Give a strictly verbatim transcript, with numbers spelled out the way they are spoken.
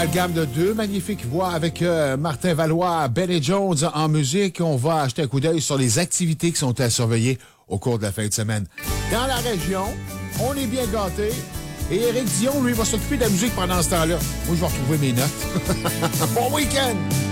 Gamme de deux magnifiques voix avec euh, Martin Valois, Benny Jones en musique. On va acheter un coup d'œil sur les activités qui sont à surveiller au cours de la fin de semaine. Dans la région, on est bien gâtés. Et Éric Dion, lui, va s'occuper de la musique pendant ce temps-là. Moi, je vais retrouver mes notes. Bon week-end!